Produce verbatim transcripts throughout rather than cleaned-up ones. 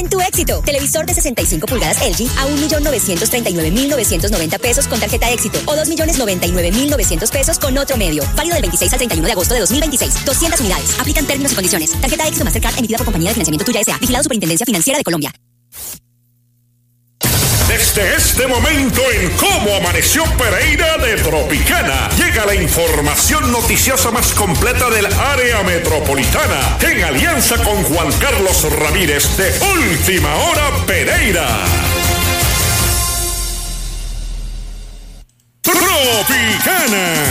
tu éxito. Televisor de sesenta y cinco pulgadas L G a un millón novecientos treinta y nueve mil novecientos noventa pesos con tarjeta éxito o dos millones noventa y nueve mil novecientos pesos con otro medio. Válido del veintiséis al treinta y uno de agosto de dos mil veintiséis. doscientas unidades. Aplican términos y condiciones. Tarjeta éxito Mastercard emitida por Compañía de Financiamiento Tuya S A. Vigilado Superintendencia Financiera de Colombia. Desde este momento en Cómo Amaneció Pereira de Tropicana, llega la información noticiosa más completa del área metropolitana, en alianza con Juan Carlos Ramírez de Última Hora Pereira. Tropicana.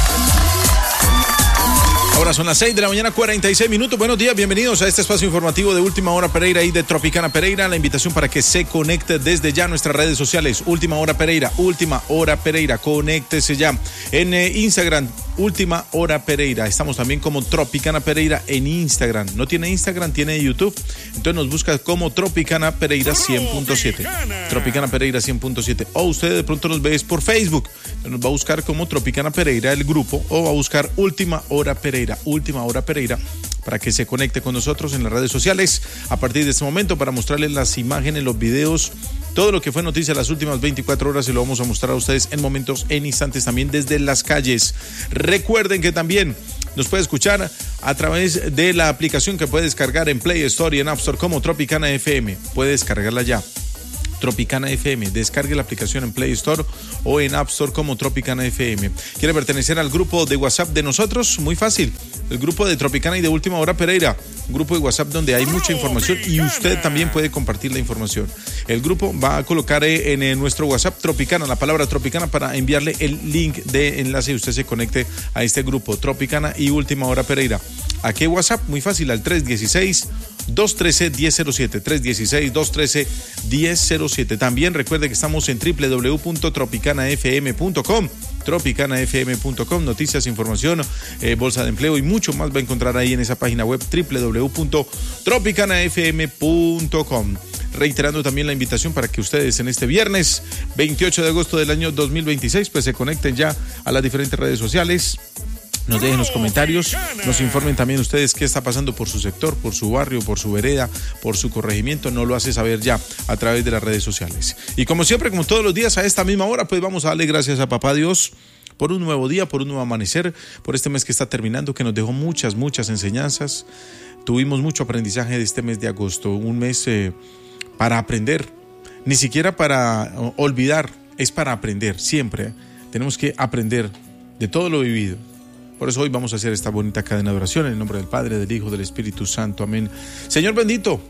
Ahora son las seis de la mañana, cuarenta y seis minutos. Buenos días, bienvenidos a este espacio informativo de Última Hora Pereira y de Tropicana Pereira. La invitación para que se conecte desde ya a nuestras redes sociales. Última Hora Pereira, Última Hora Pereira. Conéctese ya en eh, Instagram, Última Hora Pereira. Estamos también como Tropicana Pereira en Instagram. ¿No tiene Instagram? Tiene YouTube. Entonces nos busca como Tropicana Pereira cien punto siete. Tropicana Pereira cien punto siete. O usted de pronto nos ve por Facebook. Nos va a buscar como Tropicana Pereira, el grupo, o va a buscar Última Hora Pereira. Última Hora Pereira, para que se conecte con nosotros en las redes sociales a partir de este momento para mostrarles las imágenes, los videos, todo lo que fue noticia las últimas veinticuatro horas, y lo vamos a mostrar a ustedes en momentos, en instantes, también desde las calles. Recuerden que también nos puede escuchar a través de la aplicación que puede descargar en Play Store y en App Store como Tropicana F M. Puede descargarla ya. Tropicana F M, descargue la aplicación en Play Store o en App Store como Tropicana F M. ¿Quiere pertenecer al grupo de WhatsApp de nosotros? Muy fácil, el grupo de Tropicana y de Última Hora Pereira, un grupo de WhatsApp donde hay mucha información y usted también puede compartir la información. El grupo va a colocar en, en nuestro WhatsApp Tropicana, la palabra Tropicana, para enviarle el link de enlace y usted se conecte a este grupo Tropicana y Última Hora Pereira. ¿A qué WhatsApp? Muy fácil, al tres uno seis, dos uno tres, uno cero cero siete, tres uno seis, dos uno tres, uno cero cero siete. También recuerde que estamos en doble u doble u doble u punto tropicana f m punto com, tropicana f m punto com, noticias, información, eh, bolsa de empleo y mucho más va a encontrar ahí en esa página web doble u doble u doble u punto tropicana f m punto com. Reiterando también la invitación para que ustedes en este viernes veintiocho de agosto del año dos mil veintiséis pues se conecten ya a las diferentes redes sociales. Nos dejen los comentarios, nos informen también ustedes qué está pasando por su sector, por su barrio, por su vereda, por su corregimiento. Nos lo hace saber ya a través de las redes sociales. Y como siempre, como todos los días a esta misma hora, pues vamos a darle gracias a Papá Dios por un nuevo día, por un nuevo amanecer, por este mes que está terminando, que nos dejó muchas, muchas enseñanzas. Tuvimos mucho aprendizaje de este mes de agosto, un mes eh, para aprender, ni siquiera para olvidar, es para aprender, siempre. Tenemos que aprender de todo lo vivido. Por eso hoy vamos a hacer esta bonita cadena de oración en el nombre del Padre, del Hijo, del Espíritu Santo. Amén. Señor bendito,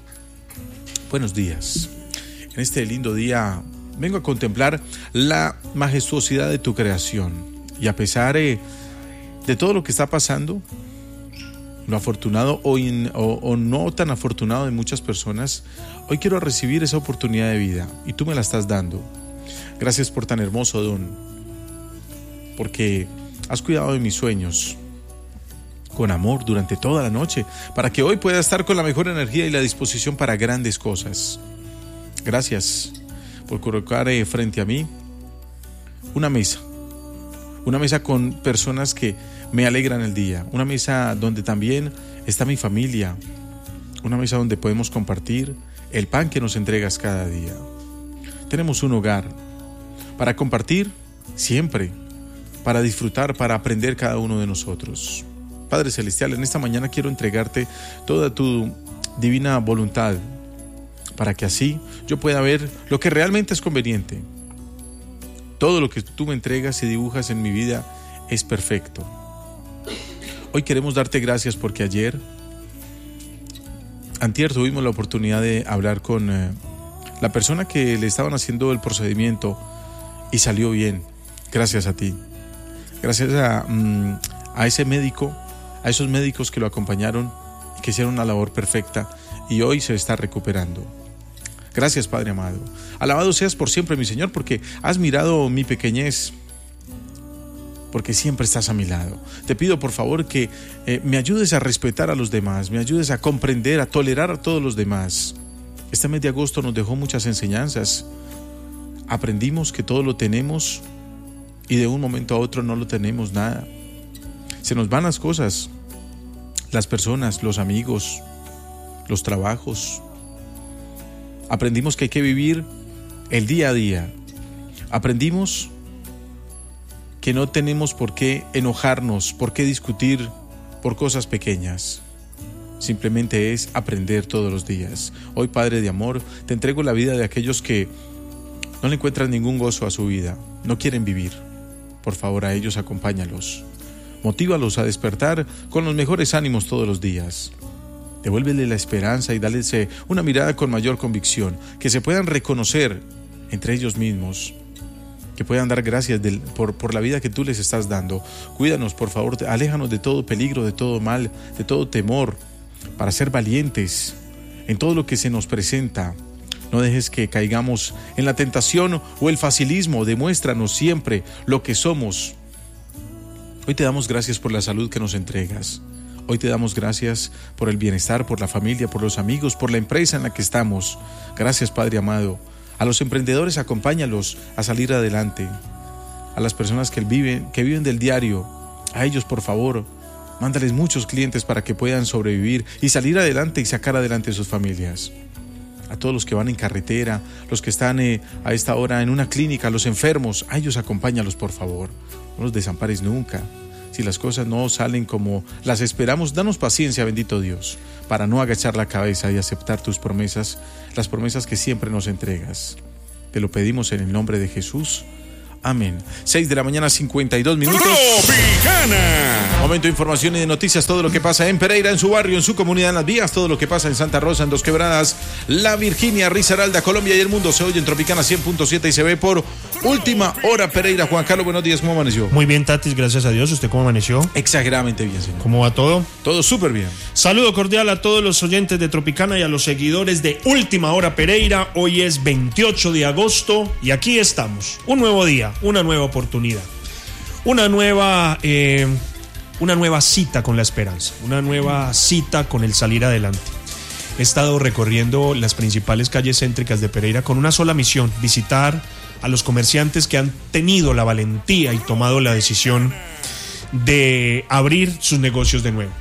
buenos días. En este lindo día vengo a contemplar la majestuosidad de tu creación. Y a pesar eh, de todo lo que está pasando, lo afortunado o, in, o, o no tan afortunado de muchas personas, hoy quiero recibir esa oportunidad de vida y tú me la estás dando. Gracias por tan hermoso don, porque has cuidado de mis sueños con amor durante toda la noche, para que hoy pueda estar con la mejor energía y la disposición para grandes cosas. Gracias por colocar eh, frente a mí una mesa, una mesa con personas que me alegran el día, una mesa donde también está mi familia, una mesa donde podemos compartir el pan que nos entregas cada día. Tenemos un hogar para compartir siempre, para disfrutar, para aprender cada uno de nosotros. Padre Celestial, en esta mañana quiero entregarte toda tu divina voluntad para que así yo pueda ver lo que realmente es conveniente. Todo lo que tú me entregas y dibujas en mi vida es perfecto. Hoy queremos darte gracias porque ayer, antier, tuvimos la oportunidad de hablar con eh, la persona que le estaban haciendo el procedimiento y salió bien. Gracias a ti. Gracias a, um, a ese médico, a esos médicos que lo acompañaron y que hicieron una labor perfecta y hoy se está recuperando. Gracias, Padre amado. Alabado seas por siempre, mi Señor, porque has mirado mi pequeñez, porque siempre estás a mi lado. Te pido, por favor, que eh, me ayudes a respetar a los demás, me ayudes a comprender, a tolerar a todos los demás. Este mes de agosto nos dejó muchas enseñanzas. Aprendimos que todo lo tenemos y de un momento a otro no lo tenemos nada. Se nos van las cosas, las personas, los amigos, los trabajos. Aprendimos que hay que vivir el día a día. Aprendimos que no tenemos por qué enojarnos, por qué discutir por cosas pequeñas. Simplemente es aprender todos los días. Hoy, Padre de amor, te entrego la vida de aquellos que no le encuentran ningún gozo a su vida, no quieren vivir. Por favor, a ellos acompáñalos. Motívalos a despertar con los mejores ánimos todos los días. Devuélvele la esperanza y dales una mirada con mayor convicción, que se puedan reconocer entre ellos mismos, que puedan dar gracias del, por, por la vida que tú les estás dando. Cuídanos, por favor, aléjanos de todo peligro, de todo mal, de todo temor, para ser valientes en todo lo que se nos presenta. No dejes que caigamos en la tentación o el facilismo. Demuéstranos siempre lo que somos. Hoy te damos gracias por la salud que nos entregas. Hoy te damos gracias por el bienestar, por la familia, por los amigos, por la empresa en la que estamos. Gracias, Padre amado. A los emprendedores, acompáñalos a salir adelante. A las personas que viven, que viven del diario, a ellos, por favor, mándales muchos clientes para que puedan sobrevivir y salir adelante y sacar adelante sus familias. A todos los que van en carretera, los que están eh, a esta hora en una clínica, los enfermos, a ellos acompáñalos, por favor. No los desampares nunca. Si las cosas no salen como las esperamos, danos paciencia, bendito Dios, para no agachar la cabeza y aceptar tus promesas, las promesas que siempre nos entregas. Te lo pedimos en el nombre de Jesús. Amén. seis de la mañana, cincuenta y dos minutos. Tropicana. Momento de información y de noticias. Todo lo que pasa en Pereira, en su barrio, en su comunidad, en las vías. Todo lo que pasa en Santa Rosa, en Dos Quebradas, La Virginia, Risaralda, Colombia y el mundo. Se oye en Tropicana cien punto siete y se ve por Última Hora Pereira. Juan Carlos, buenos días. ¿Cómo amaneció? Muy bien, Tatis, gracias a Dios. ¿Usted cómo amaneció? Exageradamente bien, señor. ¿Cómo va todo? Todo súper bien. Saludo cordial a todos los oyentes de Tropicana y a los seguidores de Última Hora Pereira. Hoy es veintiocho de agosto y aquí estamos. Un nuevo día, una nueva oportunidad. Una nueva, eh, una nueva cita con la esperanza. Una nueva cita con el salir adelante. He estado recorriendo las principales calles céntricas de Pereira con una sola misión: visitar a los comerciantes que han tenido la valentía y tomado la decisión de abrir sus negocios de nuevo,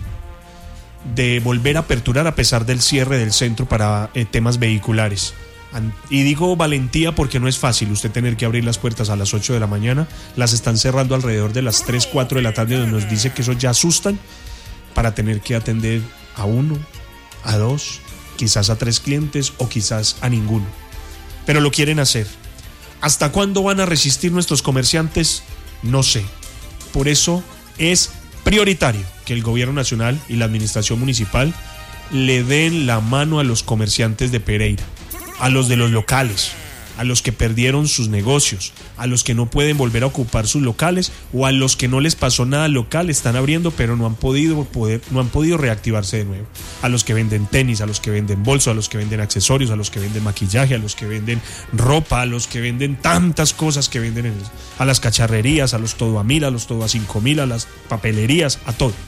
de volver a aperturar a pesar del cierre del centro para eh, temas vehiculares. Y digo valentía porque no es fácil usted tener que abrir las puertas a las ocho de la mañana, las están cerrando alrededor de las tres, cuatro de la tarde, donde nos dice que eso ya asustan, para tener que atender a uno, a dos, quizás a tres clientes o quizás a ninguno. Pero lo quieren hacer. ¿Hasta cuándo van a resistir nuestros comerciantes? No sé. Por eso es prioritario que el gobierno nacional y la administración municipal le den la mano a los comerciantes de Pereira, a los de los locales, a los que perdieron sus negocios, a los que no pueden volver a ocupar sus locales o a los que no les pasó nada local, están abriendo pero no han podido poder, no han podido reactivarse de nuevo, a los que venden tenis, a los que venden bolsos, a los que venden accesorios, a los que venden maquillaje, a los que venden ropa, a los que venden tantas cosas que venden en el, a las cacharrerías, a los todo a mil, a los todo a cinco mil, a las papelerías, a todo.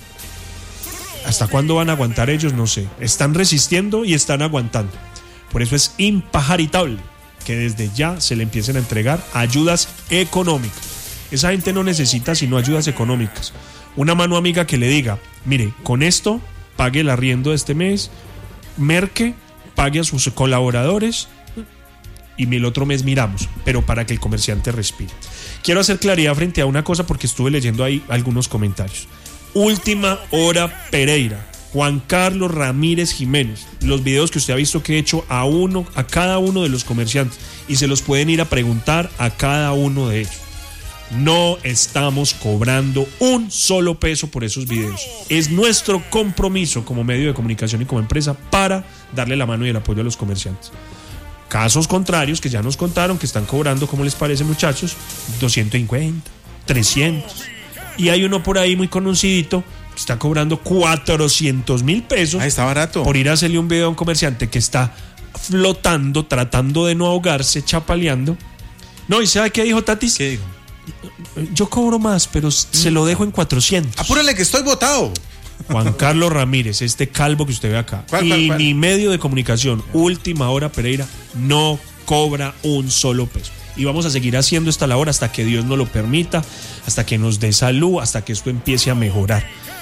¿Hasta cuándo van a aguantar ellos? No sé. Están resistiendo y están aguantando. Por eso es impajaritable que desde ya se le empiecen a entregar ayudas económicas. Esa gente no necesita sino ayudas económicas. Una mano amiga que le diga: mire, con esto pague el arriendo de este mes, merque, pague a sus colaboradores y el otro mes miramos, pero para que el comerciante respire. Quiero hacer claridad frente a una cosa porque estuve leyendo ahí algunos comentarios. Última Hora Pereira, Juan Carlos Ramírez Jiménez, los videos que usted ha visto que he hecho a uno, a cada uno de los comerciantes, y se los pueden ir a preguntar a cada uno de ellos. No estamos cobrando un solo peso por esos videos. Es nuestro compromiso como medio de comunicación y como empresa para darle la mano y el apoyo a los comerciantes. Casos contrarios que ya nos contaron que están cobrando, ¿cómo les parece, muchachos? doscientos cincuenta, trescientos. Y hay uno por ahí muy conocidito que está cobrando cuatrocientos mil pesos. Ah, está barato. Por ir a hacerle un video a un comerciante que está flotando, tratando de no ahogarse, chapaleando. No, ¿y sabe qué dijo Tatis? ¿Qué dijo? Yo cobro más, pero mm. se lo dejo en cuatrocientos. Apúrale que estoy botado. Juan Carlos Ramírez, este calvo que usted ve acá. ¿Cuál, y cuál, cuál? Mi medio de comunicación, Última Hora Pereira, no cobra un solo peso. Y vamos a seguir haciendo esta labor hasta que Dios nos lo permita, hasta que nos dé salud, hasta que esto empiece a mejorar.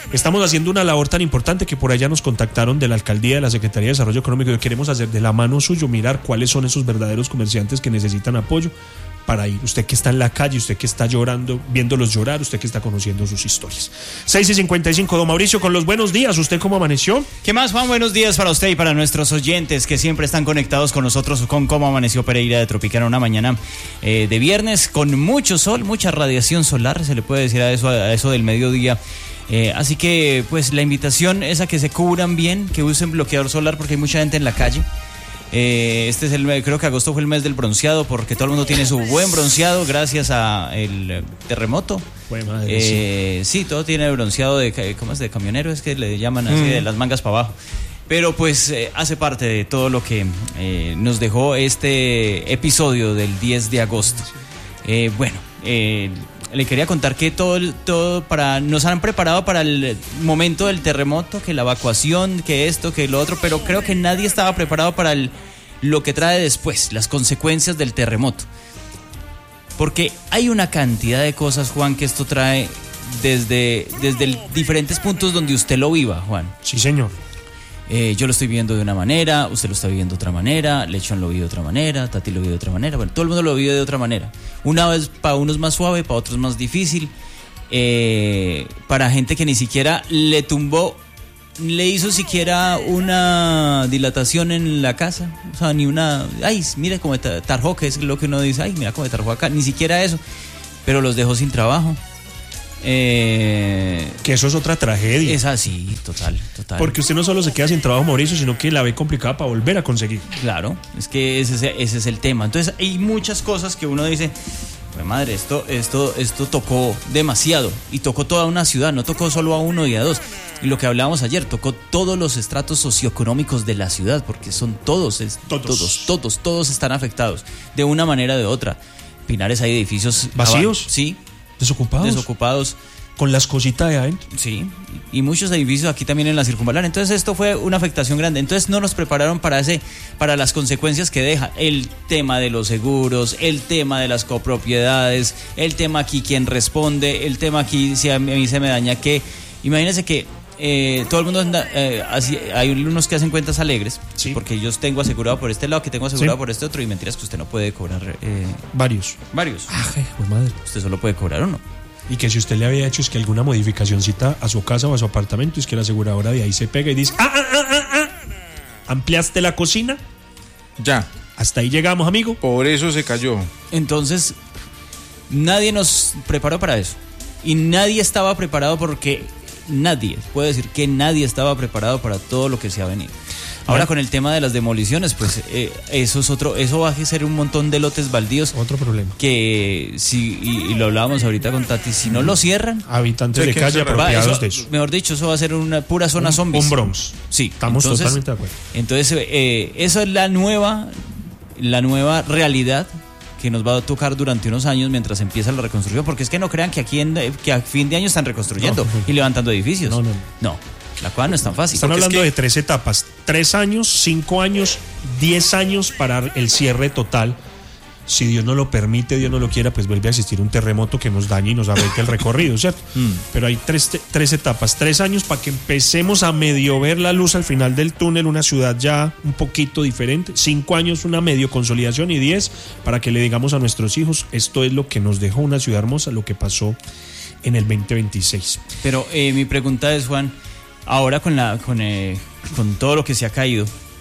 estamos haciendo una labor tan importante que por allá nos contactaron de la Alcaldía, de la Secretaría de Desarrollo Económico, y queremos hacer de la mano suyo, mirar cuáles son esos verdaderos comerciantes que necesitan apoyo para ir. Usted que está en la calle, usted que está llorando, viéndolos llorar, usted que está conociendo sus historias. seis y cincuenta y cinco, don Mauricio, con los buenos días. ¿Usted cómo amaneció? ¿Qué más, Juan? Buenos días para usted y para nuestros oyentes que siempre están conectados con nosotros con Cómo Amaneció Pereira de Tropicana. Una mañana eh, de viernes con mucho sol, mucha radiación solar, se le puede decir a eso, a eso del mediodía. Eh, así que, pues, la invitación es a que se cubran bien, que usen bloqueador solar porque hay mucha gente en la calle. Eh, este es el creo que agosto fue el mes del bronceado porque todo el mundo tiene su buen bronceado gracias a el terremoto. Madre, eh, sí. sí, todo tiene bronceado de ¿cómo es? De camionero, es que le llaman así, mm. de las mangas para abajo. Pero pues eh, hace parte de todo lo que eh, nos dejó este episodio del diez de agosto. Eh, bueno, eh, le quería contar que todo, todo para nos han preparado para el momento del terremoto, que la evacuación, que esto, que lo otro, pero creo que nadie estaba preparado para el, lo que trae después, las consecuencias del terremoto. Porque hay una cantidad de cosas, Juan, que esto trae desde, desde el, diferentes puntos donde usted lo viva, Juan. Sí, señor. Eh, yo lo estoy viviendo de una manera, usted lo está viviendo de otra manera, Lechón lo vive de otra manera, Tati lo vive de otra manera, bueno, todo el mundo lo vive de otra manera. Una vez para unos más suave, para otros más difícil, eh, para gente que ni siquiera le tumbó, le hizo siquiera una dilatación en la casa, o sea, ni una, ay, mira cómo tarjó, que es lo que uno dice, ay, mira cómo tarjó acá, ni siquiera eso, pero los dejó sin trabajo. Eh, que eso es otra tragedia. Es así, total, total. Porque usted no solo se queda sin trabajo, Mauricio, sino que la ve complicada para volver a conseguir. Claro, es que ese, ese es el tema. Entonces hay muchas cosas que uno dice, pues madre, esto, esto, esto tocó demasiado. Y tocó toda una ciudad, no tocó solo a uno y a dos. Y lo que hablábamos ayer, tocó todos los estratos socioeconómicos de la ciudad, porque son todos, es, todos, todos, todos, todos están afectados, de una manera o de otra. Pinares, hay edificios vacíos. Sí. Desocupados. Desocupados. Con las cositas de adentro. Sí, y muchos edificios aquí también en la circunvalar. Entonces esto fue una afectación grande. Entonces no nos prepararon para ese, para las consecuencias que deja. El tema de los seguros, el tema de las copropiedades, el tema aquí quién responde, el tema aquí si a mí se me daña qué. Imagínense que eh, todo el mundo anda, eh, así, hay unos que hacen cuentas alegres, sí, porque yo tengo asegurado por este lado, que tengo asegurado sí. por este otro, y mentiras que usted no puede cobrar. Eh, varios. Varios. Ah, pues madre. Usted solo puede cobrar uno. Y que si usted le había hecho es que alguna modificacióncita a su casa o a su apartamento, es que la aseguradora de ahí se pega y dice, ah, ah, ah, ah, ah. ¿Ampliaste la cocina? Ya. Hasta ahí llegamos, amigo. Por eso se cayó. Entonces, nadie nos preparó para eso. Y nadie estaba preparado porque nadie, puedo decir que nadie estaba preparado para todo lo que se ha venido. Ahora con el tema de las demoliciones, pues eh, eso es otro, eso va a ser un montón de lotes baldíos. Otro problema. Que si, y, y lo hablábamos ahorita con Tati, si no lo cierran. Habitantes de calle apropiados va, eso, de eso. Mejor dicho, eso va a ser una pura zona un, zombies. Un Bronx. Sí. Estamos entonces, totalmente de acuerdo. Entonces, eh, eso es la nueva, la nueva realidad que nos va a tocar durante unos años mientras empieza la reconstrucción. Porque es que no crean que aquí en, que a fin de año están reconstruyendo no, no, no. y levantando edificios. No, no, no. No. La cosa no es tan fácil. Están hablando es que... de tres etapas, tres años, cinco años, diez años para el cierre total. Si Dios no lo permite, Dios no lo quiera, pues vuelve a existir un terremoto que nos dañe y nos arranque el recorrido, ¿cierto? Mm. Pero hay tres, tres etapas, tres años para que empecemos a medio ver la luz al final del túnel, una ciudad ya un poquito diferente, cinco años una medio consolidación y diez para que le digamos a nuestros hijos, esto es lo que nos dejó una ciudad hermosa, lo que pasó en el veinte veintiséis. Pero eh, mi pregunta es, Juan, ahora con la con, eh, con todo lo que se ha caído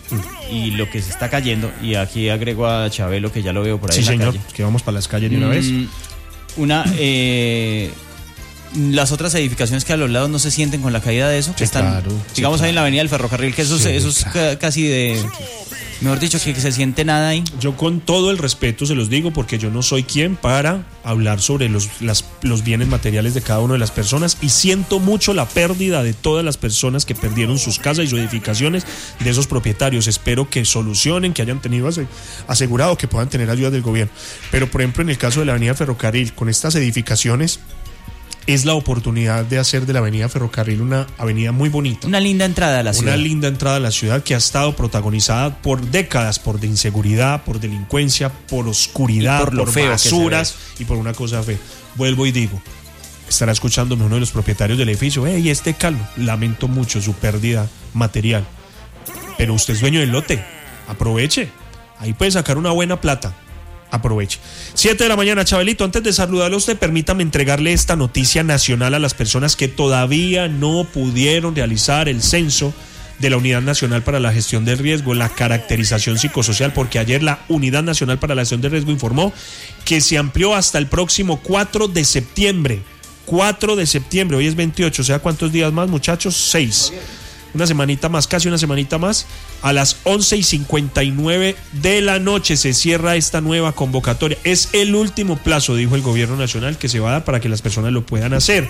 y lo que se está cayendo, y aquí agrego a Chabelo que ya lo veo por ahí sí, en la señor, calle. que vamos para las calles de una mm, vez. Una eh, las otras edificaciones que a los lados no se sienten con la caída de eso, que sí, están, claro, digamos, sí, ahí en la avenida del Ferrocarril, que eso, sí, eso es claro. casi de... Mejor dicho, que se siente nada ahí. Yo con todo el respeto se los digo porque yo no soy quien para hablar sobre los, las, los bienes materiales de cada una de las personas y siento mucho la pérdida de todas las personas que perdieron sus casas y sus edificaciones de esos propietarios. Espero que solucionen, que hayan tenido asegurado, que puedan tener ayuda del gobierno. Pero por ejemplo en el caso de la avenida Ferrocarril, con estas edificaciones es la oportunidad de hacer de la avenida Ferrocarril una avenida muy bonita. Una linda entrada a la ciudad. Una linda entrada a la ciudad que ha estado protagonizada por décadas, por de inseguridad, por delincuencia, por oscuridad, y por, lo por feo basuras y por una cosa fea. Vuelvo y digo, Estará escuchándome uno de los propietarios del edificio. Hey, este calmo, lamento mucho su pérdida material. Pero usted es dueño del lote, aproveche. Ahí puede sacar una buena plata. Aproveche. siete de la mañana, Chabelito. Antes de saludarle a usted, permítame entregarle esta noticia nacional a las personas que todavía no pudieron realizar el censo de la Unidad Nacional para la Gestión del Riesgo, la caracterización psicosocial, porque ayer la Unidad Nacional para la Gestión del Riesgo informó que se amplió hasta el próximo cuatro de septiembre. cuatro de septiembre, hoy es veintiocho, o sea, ¿cuántos días más, muchachos? seis. Una semanita más, casi una semanita más. A las once y cincuenta y nueve de la noche se cierra esta nueva convocatoria. Es el último plazo, dijo el gobierno nacional, que se va a dar para que las personas lo puedan hacer.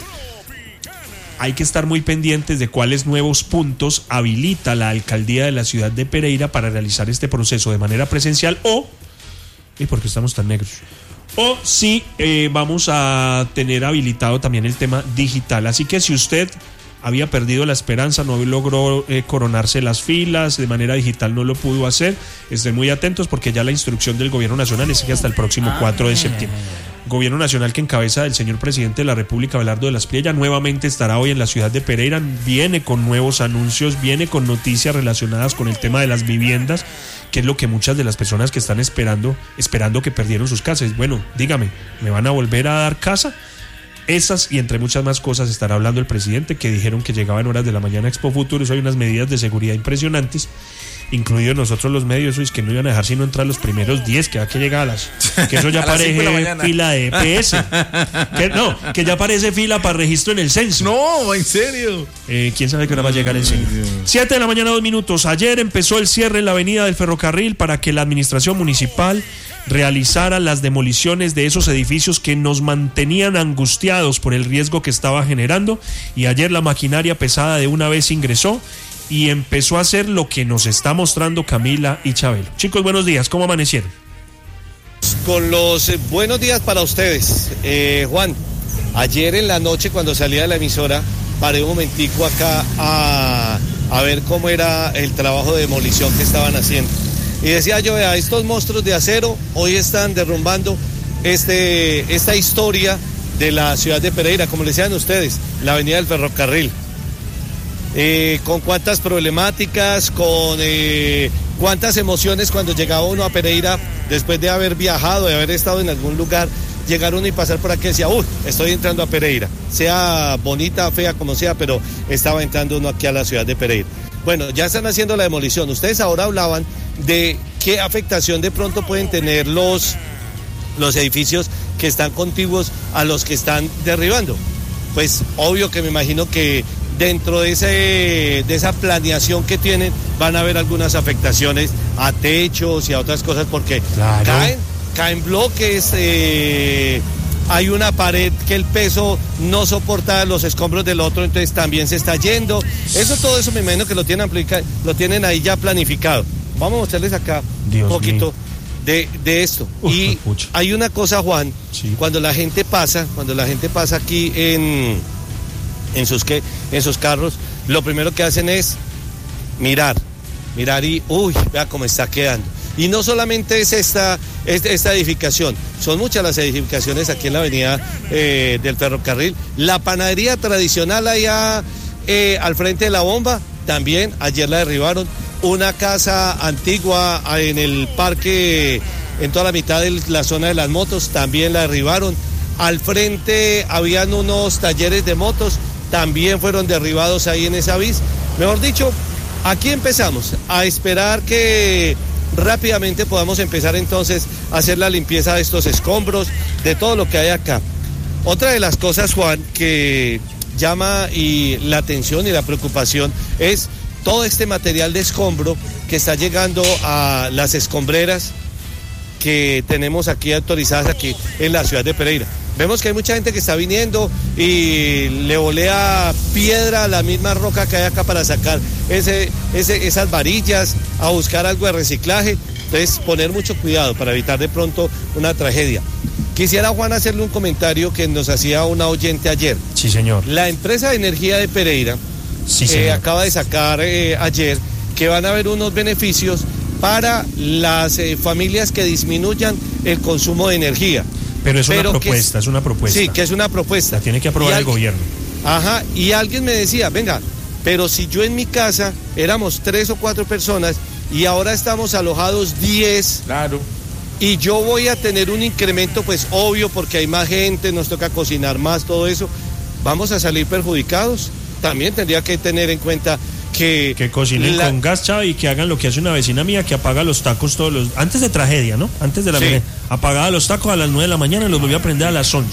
Hay que estar muy pendientes de cuáles nuevos puntos habilita la alcaldía de la ciudad de Pereira para realizar este proceso de manera presencial o... ¿Y por qué estamos tan negros? O si eh, vamos a tener habilitado también el tema digital. Así que si usted había perdido la esperanza, no logró eh, coronarse las filas, de manera digital no lo pudo hacer, estén muy atentos porque ya la instrucción del gobierno nacional es que hasta el próximo cuatro de septiembre. Gobierno nacional que encabeza el señor presidente de la República, Abelardo de la Espriella, nuevamente estará hoy en la ciudad de Pereira, viene con nuevos anuncios, viene con noticias relacionadas con el tema de las viviendas, que es lo que muchas de las personas que están esperando, esperando que perdieron sus casas. Bueno, dígame, ¿me van a volver a dar casa? Esas y entre muchas más cosas estará hablando el presidente, que dijeron que llegaba en horas de la mañana a Expo Futuros. Hay unas medidas de seguridad impresionantes, incluidos nosotros los medios, es que no iban a dejar sino entrar los primeros diez, que va que llega a las... Que eso ya parece fila de E P S. Que, no, que ya parece fila para registro en el censo. No, en serio. Eh, ¿Quién sabe qué hora va a llegar el censo? siete de la mañana, dos minutos. Ayer empezó el cierre en la avenida del Ferrocarril para que la administración municipal realizara las demoliciones de esos edificios que nos mantenían angustiados por el riesgo que estaba generando, y ayer la maquinaria pesada de una vez ingresó y empezó a hacer lo que nos está mostrando Camila y Chabelo. Chicos, buenos días, ¿cómo amanecieron? Con los eh, buenos días para ustedes. Eh, Juan, ayer en la noche cuando salía de la emisora, paré un momentico acá a, a ver cómo era el trabajo de demolición que estaban haciendo. Y decía yo, vea, estos monstruos de acero hoy están derrumbando este, esta historia de la ciudad de Pereira, como le decían ustedes, la avenida del Ferrocarril. Eh, con cuántas problemáticas, con eh, cuántas emociones cuando llegaba uno a Pereira, después de haber viajado, de haber estado en algún lugar, llegar uno y pasar por aquí y decía, uy, estoy entrando a Pereira, sea bonita, fea, como sea, pero estaba entrando uno aquí a la ciudad de Pereira. Bueno, ya están haciendo la demolición. Ustedes ahora hablaban de qué afectación de pronto pueden tener los, los edificios que están contiguos a los que están derribando. Pues obvio que me imagino que dentro de, ese, de esa planeación que tienen van a haber algunas afectaciones a techos y a otras cosas porque claro, caen, caen bloques, eh, hay una pared que el peso no soporta los escombros del otro, entonces también se está yendo. Eso, todo eso me imagino que lo tienen, lo tienen ahí ya planificado. Vamos a mostrarles acá Dios un poquito de, de esto. Uf, y hay una cosa, Juan, sí. cuando la gente pasa, cuando la gente pasa aquí en, en, sus, ¿qué? en sus carros, lo primero que hacen es mirar, mirar y, uy, vea cómo está quedando. Y no solamente es esta, esta edificación, son muchas las edificaciones aquí en la avenida eh, del Ferrocarril. La panadería tradicional allá eh, al frente de la bomba, también ayer la derribaron. Una casa antigua en el parque, en toda la mitad de la zona de las motos, también la derribaron. Al frente habían unos talleres de motos, también fueron derribados ahí en esa vis. Mejor dicho, aquí empezamos a esperar que rápidamente podamos empezar entonces a hacer la limpieza de estos escombros, de todo lo que hay acá. Otra de las cosas, Juan, que llama y la atención y la preocupación es todo este material de escombro que está llegando a las escombreras que tenemos aquí autorizadas aquí en la ciudad de Pereira. Vemos que hay mucha gente que está viniendo y le volea piedra a la misma roca que hay acá para sacar ese, ese, esas varillas, a buscar algo de reciclaje. Entonces, poner mucho cuidado para evitar de pronto una tragedia. Quisiera, Juan, hacerle un comentario que nos hacía una oyente ayer. Sí, señor. La empresa de energía de Pereira sí, eh, acaba de sacar eh, ayer que van a haber unos beneficios para las eh, familias que disminuyan el consumo de energía. Pero es una pero propuesta, que, es una propuesta. Sí, que es una propuesta. La tiene que aprobar Y el alguien, gobierno. Ajá, y alguien me decía, venga, pero si yo en mi casa éramos tres o cuatro personas y ahora estamos alojados diez. Claro. Y yo voy a tener un incremento, pues obvio, porque hay más gente, nos toca cocinar más, todo eso. ¿Vamos a salir perjudicados? También tendría que tener en cuenta que... Que cocinen la... con gas, Chávez, y que hagan lo que hace una vecina mía, que apaga los tacos todos los... Antes de tragedia, ¿no? Antes de la... Sí. Apagaba los tacos a las nueve de la mañana y los volvía a prender a las once.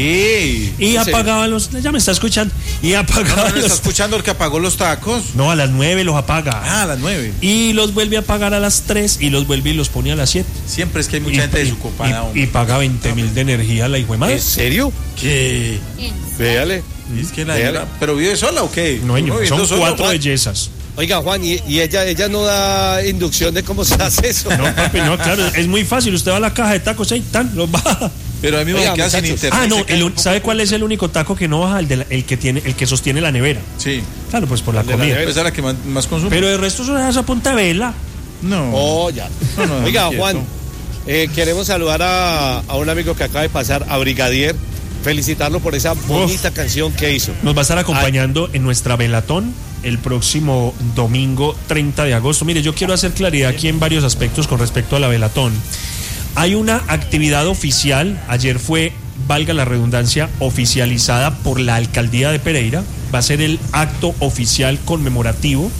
Sí. Y apagaba los... Ya me está escuchando. Y apagaba No, no, no los... está escuchando el que apagó los tacos. No, a las nueve los apaga. Ah, a las nueve. Y los vuelve a apagar a las tres y los vuelve y los pone a las siete. Siempre es que hay mucha Y- gente y- desocupada. Y, y paga veinte mil de energía la hijo de madre. ¿En serio? ¿Qué? Véale. Es que la Véale. señora- ¿Pero vive sola o qué? No, señor, viviendo son solo. cuatro Juan. bellezas. Oiga, Juan, y, y ella ella no da inducción de cómo se hace eso. No, papi, no, claro, es muy fácil. Usted va a la caja de tacos ahí, tan, los baja. Pero a mí me Oiga, queda sin muchachos. internet. Ah, no, se cae el un un- poco. ¿sabe cuál es el único taco que no baja? El, de la- el que tiene, el que sostiene la nevera. Sí. Claro, pues por la El de la comida. nevera. Esa es la que más, más consume. Pero el resto son esas a punta de vela. no. Oh, ya. No, no, Oiga, quieto. Juan, eh, queremos saludar a, a un amigo que acaba de pasar, a Brigadier, felicitarlo por esa bonita canción que hizo. Nos va a estar acompañando en nuestra velatón el próximo domingo treinta de agosto. Mire, yo quiero hacer claridad aquí en varios aspectos con respecto a la velatón. Hay una actividad oficial, ayer fue, valga la redundancia, oficializada por la alcaldía de Pereira. Va a ser el acto oficial conmemorativo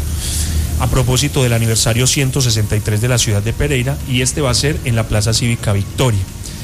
a propósito del aniversario ciento sesenta y tres de la ciudad de Pereira, y este va a ser en la Plaza Cívica Victoria.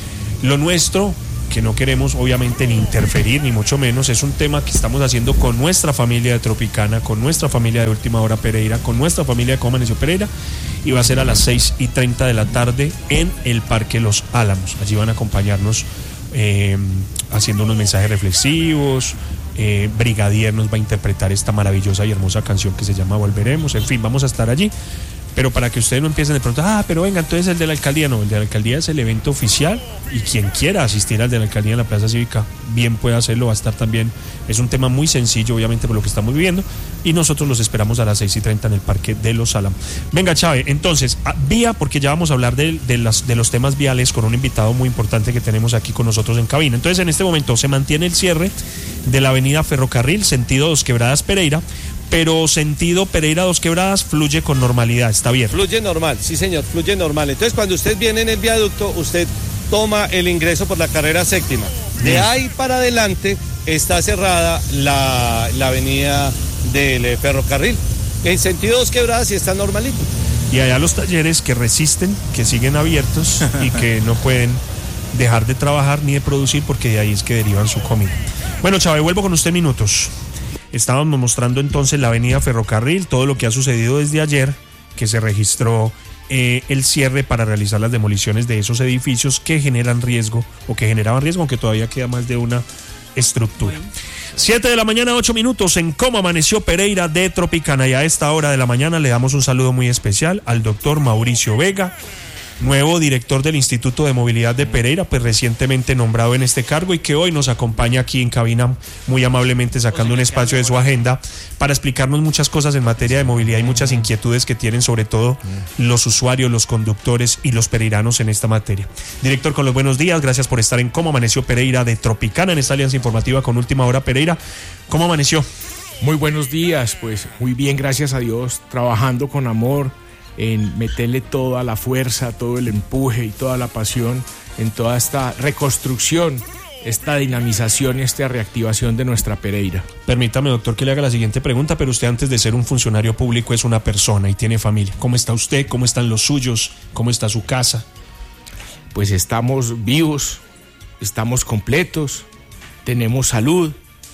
Lo nuestro, que no queremos obviamente ni interferir ni mucho menos, es un tema que estamos haciendo con nuestra familia de Tropicana, con nuestra familia de Última Hora Pereira, con nuestra familia de Cómo Amaneció Pereira, y va a ser a las seis y treinta de la tarde en el Parque Los Álamos. Allí van a acompañarnos eh, haciendo unos mensajes reflexivos. eh, Brigadier nos va a interpretar esta maravillosa y hermosa canción que se llama Volveremos. En fin, vamos a estar allí. Pero para que ustedes no empiecen de pronto, ah, pero venga, entonces el de la alcaldía, no, el de la alcaldía es el evento oficial, y quien quiera asistir al de la alcaldía en la Plaza Cívica, bien puede hacerlo, va a estar también. Es un tema muy sencillo, obviamente, por lo que estamos viviendo, y nosotros los esperamos a las seis y treinta en el Parque de Los Álamos. Venga, Chávez, entonces, a- vía, porque ya vamos a hablar de, de, las, de los temas viales con un invitado muy importante que tenemos aquí con nosotros en cabina. Entonces, en este momento se mantiene el cierre de la avenida Ferrocarril, sentido Dos Quebradas Pereira, pero sentido Pereira Dos Quebradas fluye con normalidad, está bien. Fluye normal, sí señor, fluye normal. Entonces cuando usted viene en el viaducto, usted toma el ingreso por la carrera séptima. De ahí para adelante está cerrada la, la avenida del eh, ferrocarril. En sentido Dos Quebradas sí está normalito. Y allá los talleres que resisten, que siguen abiertos y que no pueden dejar de trabajar ni de producir, porque de ahí es que derivan su comida. Bueno, Chávez, vuelvo con usted minutos. Estábamos mostrando entonces la avenida Ferrocarril, todo lo que ha sucedido desde ayer, que se registró eh, el cierre para realizar las demoliciones de esos edificios que generan riesgo, o que generaban riesgo, aunque todavía queda más de una estructura. Siete de la mañana, ocho minutos, en Cómo Amaneció Pereira de Tropicana, y a esta hora de la mañana le damos un saludo muy especial al doctor Mauricio Vega, nuevo director del Instituto de Movilidad de Pereira, pues recientemente nombrado en este cargo, y que hoy nos acompaña aquí en cabina muy amablemente, sacando un espacio de su agenda para explicarnos muchas cosas en materia de movilidad y muchas inquietudes que tienen sobre todo los usuarios, los conductores y los pereiranos en esta materia. Director, con los buenos días, gracias por estar en Cómo Amaneció Pereira de Tropicana, en esta alianza informativa con Última Hora Pereira. ¿Cómo amaneció? Muy buenos días, pues muy bien, gracias a Dios, trabajando con amor, en meterle toda la fuerza, todo el empuje y toda la pasión en toda esta reconstrucción, esta dinamización y esta reactivación de nuestra Pereira. Permítame, doctor, que le haga la siguiente pregunta, pero usted, antes de ser un funcionario público, es una persona y tiene familia. ¿Cómo está usted? ¿Cómo están los suyos? ¿Cómo está su casa? Pues estamos vivos, estamos completos, tenemos salud,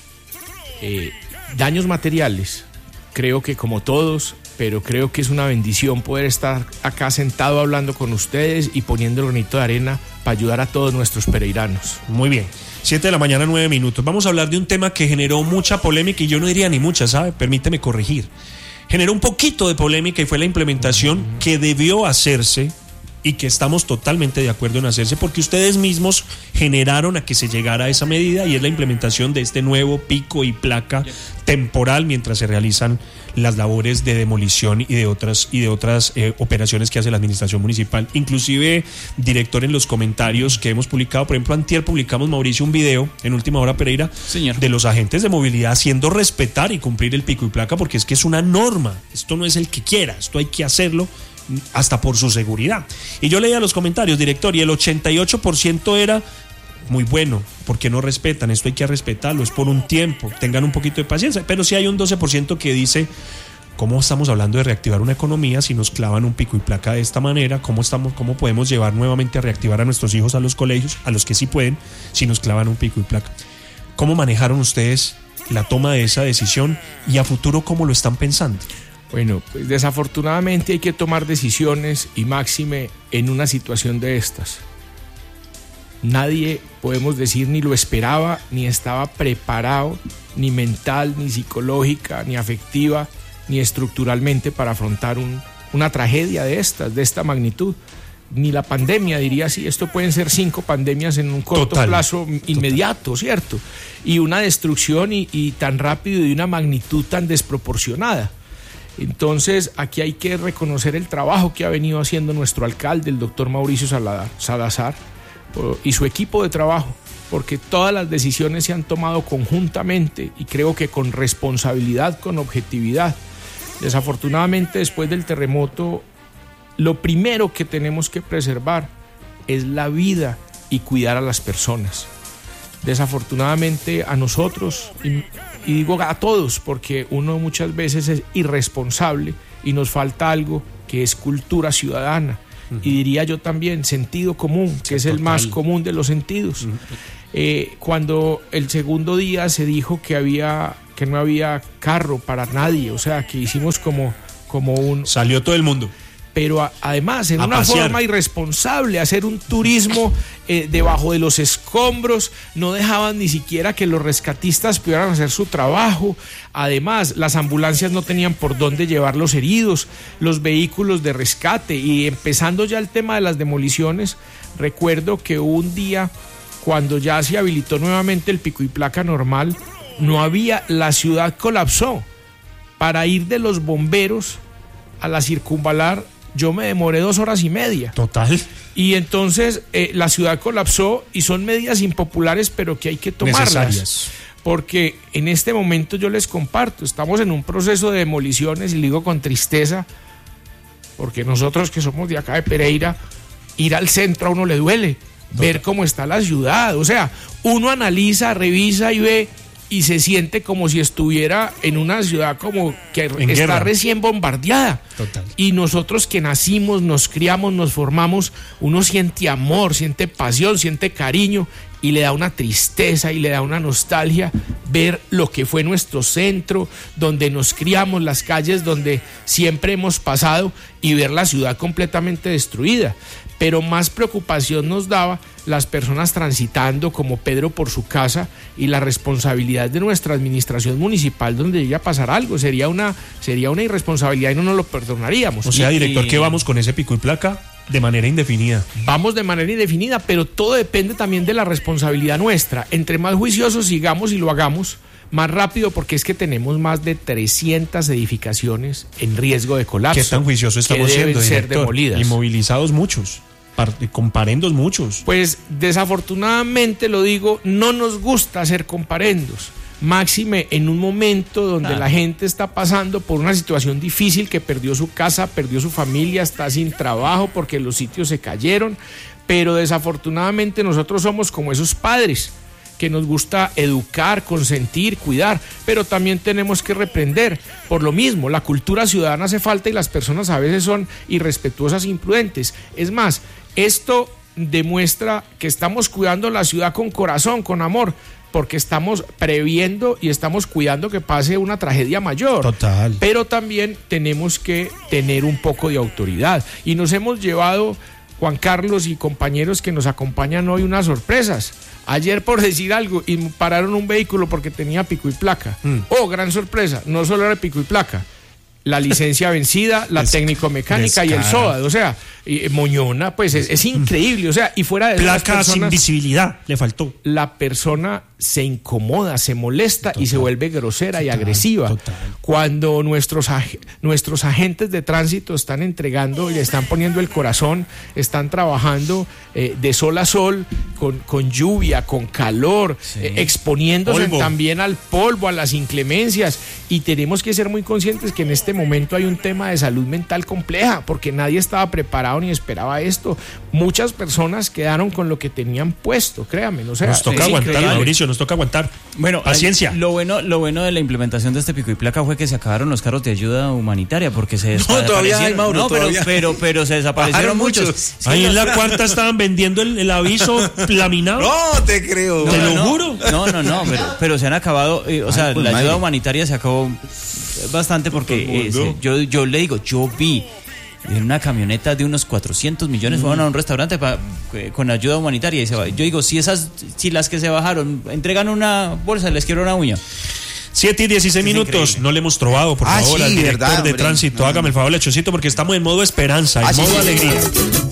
eh, daños materiales, creo que como todos, pero creo que es una bendición poder estar acá sentado hablando con ustedes y poniendo el granito de arena para ayudar a todos nuestros pereiranos. Muy bien. Siete de la mañana, nueve minutos. Vamos a hablar de un tema que generó mucha polémica, y yo no diría ni mucha, ¿sabe? Permíteme corregir. Generó un poquito de polémica, y fue la implementación que debió hacerse y que estamos totalmente de acuerdo en hacerse porque ustedes mismos generaron a que se llegara a esa medida y es la implementación de este nuevo pico y placa temporal mientras se realizan las labores de demolición y de otras y de otras eh, operaciones que hace la administración municipal. Inclusive, director, en los comentarios que hemos publicado, por ejemplo, antier publicamos, Mauricio, un video en Última Hora Pereira, señor, de los agentes de movilidad haciendo respetar y cumplir el pico y placa porque es que es una norma, esto no es el que quiera, esto hay que hacerlo hasta por su seguridad. Y yo leía los comentarios, director, y el ochenta y ocho por ciento era muy bueno, porque no respetan, esto hay que respetarlo, es por un tiempo, tengan un poquito de paciencia, pero sí hay un doce por ciento que dice, ¿cómo estamos hablando de reactivar una economía si nos clavan un pico y placa de esta manera? ¿Cómo estamos, cómo podemos llevar nuevamente a reactivar a nuestros hijos a los colegios, a los que sí pueden, si nos clavan un pico y placa? ¿Cómo manejaron ustedes la toma de esa decisión y a futuro cómo lo están pensando? Bueno, pues desafortunadamente hay que tomar decisiones y máxime en una situación de estas. Nadie, podemos decir, ni lo esperaba, ni estaba preparado, ni mental, ni psicológica, ni afectiva, ni estructuralmente para afrontar un, una tragedia de estas, de esta magnitud. Ni la pandemia, diría así, esto pueden ser cinco pandemias en un corto total, plazo inmediato, total. ¿Cierto? Y una destrucción y, y tan rápido y de una magnitud tan desproporcionada. Entonces, aquí hay que reconocer el trabajo que ha venido haciendo nuestro alcalde, el doctor Mauricio Salazar, y su equipo de trabajo, porque todas las decisiones se han tomado conjuntamente y creo que con responsabilidad, con objetividad. Desafortunadamente, después del terremoto, lo primero que tenemos que preservar es la vida y cuidar a las personas. Desafortunadamente, a nosotros, y, y digo a todos, porque uno muchas veces es irresponsable y nos falta algo que es cultura ciudadana. Uh-huh. Y diría yo también sentido común, que sí, es el total. Más común de los sentidos. Uh-huh. Eh, cuando el segundo día se dijo que había que no había carro para nadie, o sea, que hicimos como, como un... Salió todo el mundo. Pero a, además en a una pasear. Forma irresponsable, hacer un turismo eh, debajo de los escombros, no dejaban ni siquiera que los rescatistas pudieran hacer su trabajo. Además, las ambulancias no tenían por dónde llevar los heridos, los vehículos de rescate. Y empezando ya el tema de las demoliciones, recuerdo que un día, cuando ya se habilitó nuevamente el pico y placa normal, no había, la ciudad colapsó. Para ir de los bomberos a la circunvalar, yo me demoré dos horas y media. Total. Y entonces eh, la ciudad colapsó y son medidas impopulares, pero que hay que tomarlas. Necesarias. Porque en este momento yo les comparto, estamos en un proceso de demoliciones y digo con tristeza, porque nosotros que somos de acá de Pereira, ir al centro a uno le duele, Total. Ver cómo está la ciudad. O sea, uno analiza, revisa y ve y se siente como si estuviera en una ciudad como que en está guerra. Recién bombardeada. Total. Y nosotros que nacimos, nos criamos, nos formamos, uno siente amor, siente pasión, siente cariño y le da una tristeza y le da una nostalgia ver lo que fue nuestro centro, donde nos criamos, las calles donde siempre hemos pasado y ver la ciudad completamente destruida. Pero más preocupación nos daba las personas transitando como Pedro por su casa y la responsabilidad de nuestra administración municipal donde llegue a pasar algo. Sería una, sería una irresponsabilidad y no nos lo perdonaríamos. O sea, director, y, ¿qué vamos con ese pico y placa? De manera indefinida. Vamos de manera indefinida, pero todo depende también de la responsabilidad nuestra. Entre más juiciosos sigamos y lo hagamos, más rápido, porque es que tenemos más de trescientas edificaciones en riesgo de colapso. ¿Qué tan juiciosos estamos que deben siendo, ser director? Demolidas. Y movilizados muchos, comparendos muchos. Pues desafortunadamente, lo digo, no nos gusta hacer comparendos. Máxime en un momento donde claro. La gente está pasando por una situación difícil, que perdió su casa, perdió su familia, está sin trabajo porque los sitios se cayeron, pero desafortunadamente nosotros somos como esos padres que nos gusta educar, consentir, cuidar, pero también tenemos que reprender. Por lo mismo, la cultura ciudadana hace falta y las personas a veces son irrespetuosas e imprudentes. Es más, esto demuestra que estamos cuidando la ciudad con corazón, con amor, porque estamos previendo y estamos cuidando que pase una tragedia mayor. Total. Pero también tenemos que tener un poco de autoridad. Y nos hemos llevado, Juan Carlos y compañeros que nos acompañan hoy, unas sorpresas. Ayer, por decir algo, y pararon un vehículo porque tenía pico y placa. Mm. Oh, gran sorpresa, no solo era pico y placa, la licencia vencida, la técnico-mecánica y el SOAD. O sea, y Moñona, pues es, es increíble. O sea, y fuera de placa sin visibilidad, le faltó. La persona se incomoda, se molesta total, y se vuelve grosera total, y agresiva. Total. Cuando nuestros, nuestros agentes de tránsito están entregando y le están poniendo el corazón, están trabajando eh, de sol a sol, con, con lluvia, con calor, sí. eh, exponiéndose polvo. También al polvo, a las inclemencias. Y tenemos que ser muy conscientes que en este momento hay un tema de salud mental compleja, porque nadie estaba preparado ni esperaba esto. Muchas personas quedaron con lo que tenían puesto, créanme. O sea, nos toca aguantar, increíble. Mauricio, nos toca aguantar. Bueno, paciencia. Lo bueno, lo bueno de la implementación de este pico y placa fue que se acabaron los carros de ayuda humanitaria, porque se desaparecieron. No, todavía hay, Mauro, no, pero, todavía. pero, pero se desaparecieron muchos. muchos. Sí, ahí en la cuarta estaban vendiendo el, el aviso laminado. No te creo. No, te no, lo no, juro. No, no, no, pero, pero se han acabado, eh, o Ay, sea, pues, la ayuda madre. humanitaria se acabó bastante porque eh, se, yo, yo le digo, yo vi en una camioneta de unos cuatrocientos millones mm. fueron a un restaurante pa, eh, con ayuda humanitaria y se va. Yo digo, si esas, si las que se bajaron entregan una bolsa, les quiero una uña. siete y dieciséis minutos, increíble. No le hemos trovado, por ah, favor, sí, al director verdad, de hombre. tránsito. No, hágame el favor, Lechocito, porque estamos en modo esperanza, en ah, modo sí, alegría. Sí.